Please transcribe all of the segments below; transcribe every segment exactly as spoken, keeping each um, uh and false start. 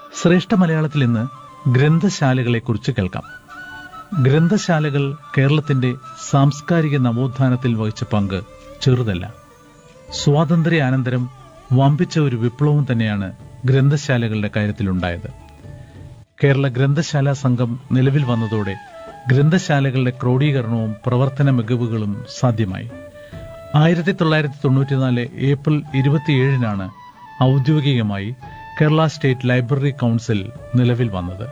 ശ്രേഷ്ഠ മലയാളത്തിൽ ഇന്ന് ഗ്രന്ഥശാലകളെക്കുറിച്ച് കേൾക്കാം. ഗ്രന്ഥശാലകൾ കേരളത്തിന്റെ സാംസ്കാരിക നവോത്ഥാനത്തിൽ വഹിച്ച പങ്ക് ചെറുതല്ല. സ്വാതന്ത്ര്യാനന്തരം വമ്പിച്ച ഒരു വിപ്ലവം തന്നെയാണ് ഗ്രന്ഥശാലകളുടെ കാര്യത്തിലുണ്ടായത്. കേരള ഗ്രന്ഥശാലാ സംഘം നിലവിൽ വന്നതോടെ ഗ്രന്ഥശാലകളുടെ ക്രോഡീകരണവും പ്രവർത്തന മികവുകളും സാധ്യമായി. ആയിരത്തി തൊള്ളായിരത്തി തൊണ്ണൂറ്റിനാല് ഏപ്രിൽ ഇരുപത്തിയേഴിനാണ് ഔദ്യോഗികമായി കേരള സ്റ്റേറ്റ് ലൈബ്രറി കൗൺസിൽ നിലവിൽ വന്നത്.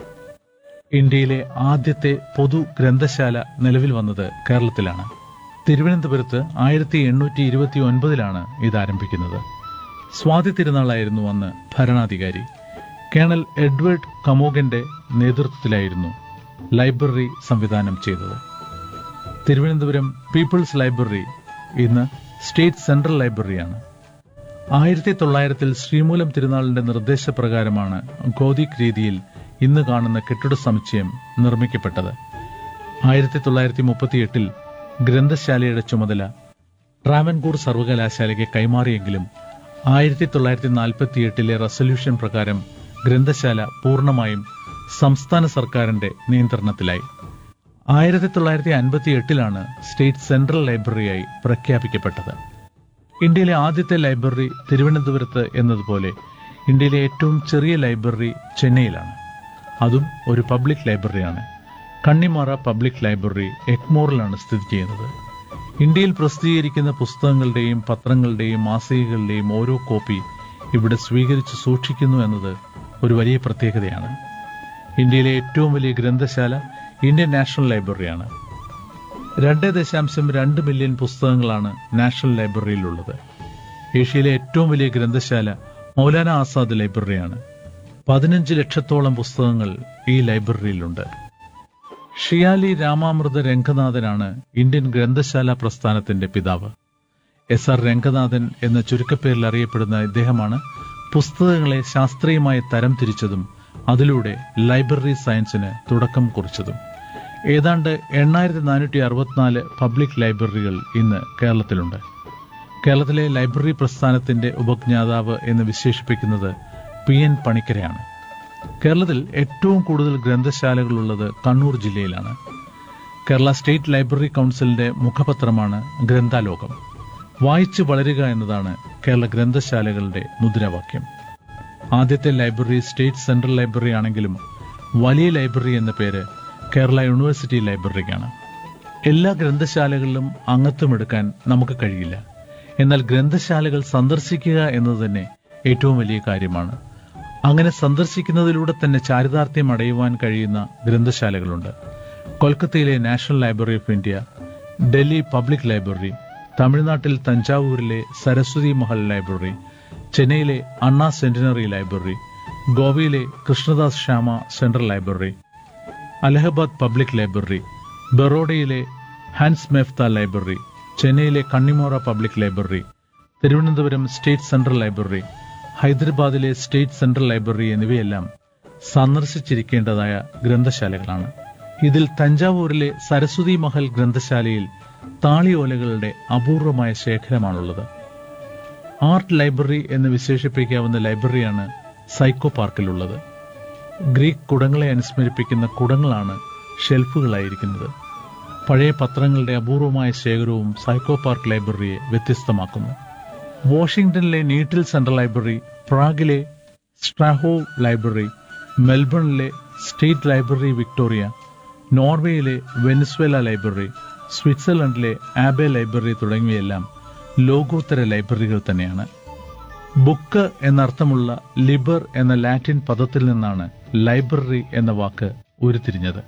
ഇന്ത്യയിലെ ആദ്യത്തെ പൊതു ഗ്രന്ഥശാല നിലവിൽ വന്നത് കേരളത്തിലാണ്. തിരുവനന്തപുരത്ത് ആയിരത്തി എണ്ണൂറ്റി ഇരുപത്തി ഒൻപതിലാണ് ഇത് ആരംഭിക്കുന്നത്. സ്വാതി തിരുനാളായിരുന്നു അന്ന് ഭരണാധികാരി. കേണൽ എഡ്വേർഡ് കമോഗന്റെ നേതൃത്വത്തിലായിരുന്നു ലൈബ്രറി സംവിധാനം ചെയ്തത്. തിരുവനന്തപുരം പീപ്പിൾസ് ലൈബ്രറി ഇന്ന് സ്റ്റേറ്റ് സെൻട്രൽ ലൈബ്രറിയാണ്. ആയിരത്തി തൊള്ളായിരത്തിൽ ശ്രീമൂലം തിരുനാളിന്റെ നിർദ്ദേശപ്രകാരമാണ് ഗോതിക് രീതിയിൽ ഇന്ന് കാണുന്ന കെട്ടിട സമുച്ചയം നിർമ്മിക്കപ്പെട്ടത്. ആയിരത്തി തൊള്ളായിരത്തി മുപ്പത്തിയെട്ടിൽ ഗ്രന്ഥശാലയുടെ ചുമതല ട്രാവൻകൂർ സർവകലാശാലയ്ക്ക് കൈമാറിയെങ്കിലും ആയിരത്തി തൊള്ളായിരത്തി നാൽപ്പത്തിയെട്ടിലെ റെസൊല്യൂഷൻ പ്രകാരം ഗ്രന്ഥശാല പൂർണ്ണമായും സംസ്ഥാന സർക്കാരിന്റെ നിയന്ത്രണത്തിലായി. ആയിരത്തി തൊള്ളായിരത്തി അൻപത്തി എട്ടിലാണ് സ്റ്റേറ്റ് സെൻട്രൽ ലൈബ്രറിയായി പ്രഖ്യാപിക്കപ്പെട്ടത്. ഇന്ത്യയിലെ ആദ്യത്തെ ലൈബ്രറി തിരുവനന്തപുരത്ത് എന്നതുപോലെ ഇന്ത്യയിലെ ഏറ്റവും ചെറിയ ലൈബ്രറി ചെന്നൈയിലാണ്. അതും ഒരു പബ്ലിക് ലൈബ്രറിയാണ്. കണ്ണിമാറ പബ്ലിക് ലൈബ്രറി എഗ്മോറിലാണ് സ്ഥിതി ചെയ്യുന്നത്. ഇന്ത്യയിൽ പ്രസിദ്ധീകരിക്കുന്ന പുസ്തകങ്ങളുടെയും പത്രങ്ങളുടെയും മാസികകളുടെയും ഓരോ കോപ്പി ഇവിടെ സ്വീകരിച്ച് സൂക്ഷിക്കുന്നു എന്നത് ഒരു വലിയ പ്രത്യേകതയാണ്. ഇന്ത്യയിലെ ഏറ്റവും വലിയ ഗ്രന്ഥശാല ഇന്ത്യൻ നാഷണൽ ലൈബ്രറിയാണ്. രണ്ട് ദശാംശം രണ്ട് മില്യൺ പുസ്തകങ്ങളാണ് നാഷണൽ ലൈബ്രറിയിലുള്ളത്. ഏഷ്യയിലെ ഏറ്റവും വലിയ ഗ്രന്ഥശാല മൗലാന ആസാദ് ലൈബ്രറിയാണ്. പതിനഞ്ച് ലക്ഷത്തോളം പുസ്തകങ്ങൾ ഈ ലൈബ്രറിയിലുണ്ട്. ഷിയാലി രാമാമൃത രംഗനാഥനാണ് ഇന്ത്യൻ ഗ്രന്ഥശാല പ്രസ്ഥാനത്തിന്റെ പിതാവ്. എസ് ആർ രംഗനാഥൻ എന്ന ചുരുക്കപ്പേരിൽ അറിയപ്പെടുന്ന ഇദ്ദേഹമാണ് പുസ്തകങ്ങളെ ശാസ്ത്രീയമായി തരം തിരിച്ചതും അതിലൂടെ ലൈബ്രറി സയൻസിന് തുടക്കം കുറിച്ചതും. ഏതാണ്ട് എണ്ണായിരത്തി നാനൂറ്റി അറുപത്തിനാല് പബ്ലിക് ലൈബ്രറികൾ ഇന്ന് കേരളത്തിലുണ്ട്. കേരളത്തിലെ ലൈബ്രറി പ്രസ്ഥാനത്തിന്റെ ഉപജ്ഞാതാവ് എന്ന് വിശേഷിപ്പിക്കുന്നത് പി എൻ പണിക്കരെയാണ്. കേരളത്തിൽ ഏറ്റവും കൂടുതൽ ഗ്രന്ഥശാലകളുള്ളത് കണ്ണൂർ ജില്ലയിലാണ്. കേരള സ്റ്റേറ്റ് ലൈബ്രറി കൗൺസിലിന്റെ മുഖപത്രമാണ് ഗ്രന്ഥാലോകം. വായിച്ചു വളരുക എന്നതാണ് കേരള ഗ്രന്ഥശാലകളുടെ മുദ്രാവാക്യം. ആദ്യത്തെ ലൈബ്രറി സ്റ്റേറ്റ് സെൻട്രൽ ലൈബ്രറി ആണെങ്കിലും വലിയ ലൈബ്രറി എന്ന പേര് കേരള യൂണിവേഴ്സിറ്റി ലൈബ്രറിക്കാണ്. എല്ലാ ഗ്രന്ഥശാലകളിലും അംഗത്വമെടുക്കാൻ നമുക്ക് കഴിയില്ല. എന്നാൽ ഗ്രന്ഥശാലകൾ സന്ദർശിക്കുക എന്നത് തന്നെ ഏറ്റവും വലിയ കാര്യമാണ്. അങ്ങനെ സന്ദർശിക്കുന്നതിലൂടെ തന്നെ ചാരിതാർത്ഥ്യം അടയുവാൻ കഴിയുന്ന ഗ്രന്ഥശാലകളുണ്ട്. കൊൽക്കത്തയിലെ national library of India, Delhi public library, തമിഴ്നാട്ടിൽ തഞ്ചാവൂരിലെ സരസ്വതി മഹൽ ലൈബ്രറി, ചെന്നൈയിലെ അണ്ണാ സെന്റിനറി ലൈബ്രറി, ഗോവയിലെ Krishnadas Shyama central library, Allahabad public library, ബറോഡയിലെ Hans മെഫ്ത library, ചെന്നൈയിലെ കണ്ണിമോറ public library, Thiruvananthapuram state central library, ഹൈദരാബാദിലെ സ്റ്റേറ്റ് സെൻട്രൽ ലൈബ്രറി എന്നിവയെല്ലാം സന്ദർശിച്ചിരിക്കേണ്ടതായ ഗ്രന്ഥശാലകളാണ്. ഇതിൽ തഞ്ചാവൂരിലെ സരസ്വതി മഹൽ ഗ്രന്ഥശാലയിൽ താളിയോലകളുടെ അപൂർവമായ ശേഖരമാണുള്ളത്. ആർട്ട് ലൈബ്രറി എന്ന് വിശേഷിപ്പിക്കാവുന്ന ലൈബ്രറിയാണ് സൈക്കോ പാർക്കിലുള്ളത്. ഗ്രീക്ക് കുടങ്ങളെ അനുസ്മരിപ്പിക്കുന്ന കുടങ്ങളാണ് ഷെൽഫുകളായിരിക്കുന്നത്. പഴയ പത്രങ്ങളുടെ അപൂർവമായ ശേഖരവും psycho park ലൈബ്രറിയെ വ്യത്യസ്തമാക്കുന്നു. വാഷിംഗ്ടണിലെ നീറ്റിൽ central library, പ്രാഗിലെ സ്ട്രാഹോ library, മെൽബണിലെ state library Victoria, നോർവേയിലെ Venezuela library, സ്വിറ്റ്സർലൻഡിലെ Abe library തുടങ്ങിയവയെല്ലാം ലോകോത്തര ലൈബ്രറികൾ തന്നെയാണ്. ബുക്ക് എന്നർത്ഥമുള്ള ലിബർ എന്ന ലാറ്റിൻ പദത്തിൽ നിന്നാണ് ലൈബ്രറി എന്ന വാക്ക് ഉരുത്തിരിഞ്ഞത്.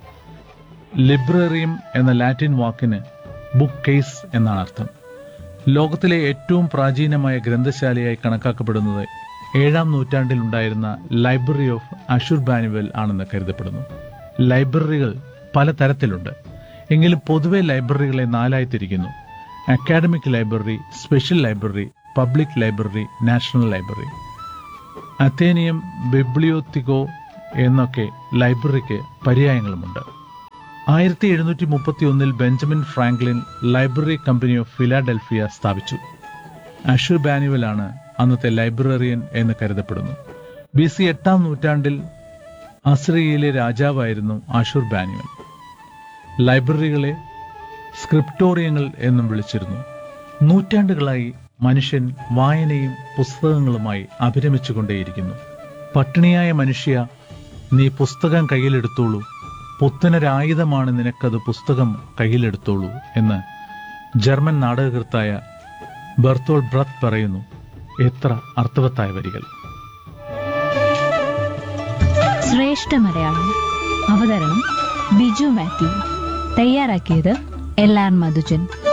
ലിബ്രറിയം എന്ന ലാറ്റിൻ വാക്കിന് ബുക്ക് കേസ് എന്നാണ് അർത്ഥം. ലോകത്തിലെ ഏറ്റവും പ്രാചീനമായ ഗ്രന്ഥശാലയായി കണക്കാക്കപ്പെടുന്നത് ഏഴാം നൂറ്റാണ്ടിൽ ഉണ്ടായിരുന്ന ലൈബ്രറി ഓഫ് അഷുർബാനുവൽ ആണെന്ന് കരുതപ്പെടുന്നു. ലൈബ്രറികൾ പലതരത്തിലുണ്ട്. എങ്കിലും പൊതുവെ ലൈബ്രറികളെ നാലായി തിരിക്കുന്നു: academic library, special library, public library, national library. അത്തേനിയം, ബിബ്ലിയോത്തിക്കോ എന്നൊക്കെ ലൈബ്രറിക്ക് പര്യായങ്ങളുമുണ്ട്. ആയിരത്തി എഴുന്നൂറ്റി മുപ്പത്തി ഒന്നിൽ Benjamin Franklin library company of Philadelphia സ്ഥാപിച്ചു. അഷുർബാനുവലാണ് അന്നത്തെ ലൈബ്രറിയൻ എന്ന് കരുതപ്പെടുന്നു. ബി സി എട്ടാം നൂറ്റാണ്ടിൽ അസ്രിയയിലെ രാജാവായിരുന്നു ആഷുർ ബാനിയൻ. ലൈബ്രറികളെ സ്ക്രിപ്റ്റോറിയങ്ങൾ എന്നും വിളിച്ചിരുന്നു. നൂറ്റാണ്ടുകളായി മനുഷ്യൻ വായനയും പുസ്തകങ്ങളുമായി അഭിരമിച്ചുകൊണ്ടേയിരിക്കുന്നു. പട്ടിണിയായ മനുഷ്യ, നീ പുസ്തകം കയ്യിലെടുത്തോളൂ, പുത്തനൊരായുധമാണ് നിനക്കത്, പുസ്തകം കയ്യിലെടുത്തോളൂ എന്ന് ജർമ്മൻ നാടകകൃത്തായ ബെർത്തോൾ ബ്രത്ത് പറയുന്നു. എത്ര അർത്ഥവത്തായ വരികൾ! ശ്രേഷ്ഠ മലയാളം. അവതരണം ബിജു മാത്യു. തയ്യാറാക്കിയത് എൽ ആർ മധുജൻ.